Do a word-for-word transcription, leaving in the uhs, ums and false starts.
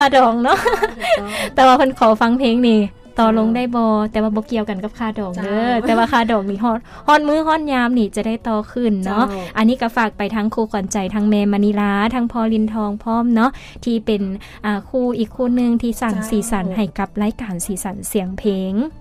ค่าดองเนาะแต่ว่าเพิ่นขอฟังเพลงนี่ต่อลงได้บ่แต่ว่าบ่เกี่ยวกันกับค่าดองเด้อแต่ว่าค่าดองนี่ฮอดฮอดมื้อฮอดยามนี่จะได้ต่อขึ้นเนาะอันนี้ก็ฝากไปทั้งครูขวัญใจทั้งแม่มณีลาทั้งพ่อลินทองพร้อมเนาะที่เป็นอ่าครูอีกคู่นึงที่สร้างสีสันให้กับรายการสีสันเสียงเพลง